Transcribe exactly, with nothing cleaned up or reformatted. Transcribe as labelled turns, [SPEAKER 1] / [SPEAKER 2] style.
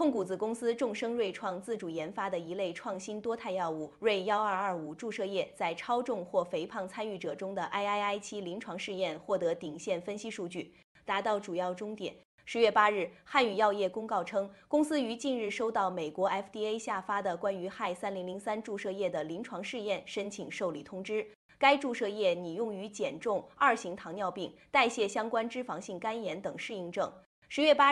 [SPEAKER 1] 控股子公司众生瑞创自主研发的一类创新多肽药物瑞幺二二五注射液，在超重或肥胖参与者中的 I I I 七临床试验获得顶线分析数据，达到主要终点。十月八日，汉语药业公告称，公司于近日收到美国 F D A 下发的关于氦三零零三注射液的临床试验申请受理通知。该注射液拟用于减重、二型糖尿病、代谢相关脂肪性肝炎等适应症。十月八